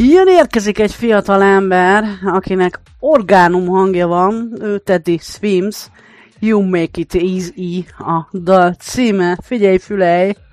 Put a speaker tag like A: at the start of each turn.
A: Jön érkezik egy fiatal ember, akinek orgánum hangja van, ő Teddy Swims, You Make It Easy a dal címe. Figyelj, fülej!